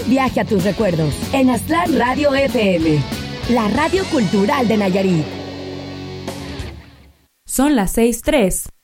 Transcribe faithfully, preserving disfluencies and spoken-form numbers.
Viaje a tus recuerdos en Aztlán Radio F M, la radio cultural de Nayarit. Son las seis tres.